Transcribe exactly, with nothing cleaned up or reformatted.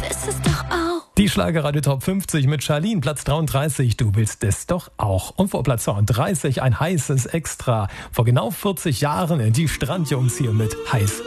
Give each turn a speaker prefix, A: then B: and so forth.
A: willst es doch auch.
B: Die Schlagerradio Top fünfzig mit Charlene, Platz dreiunddreißig, du willst es doch auch. Und vor Platz zweiunddreißig ein heißes Extra. Vor genau vierzig Jahren die Strandjungs hier mit Heiß.